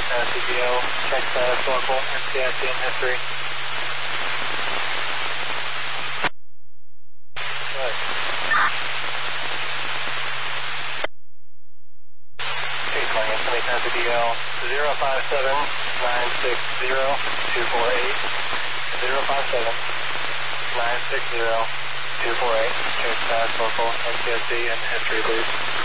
CBO, check status local, MCIC and history. Good. Okay, calling information CBO, 057-960-248, 057-960-248, check status local, MCIC and history, please.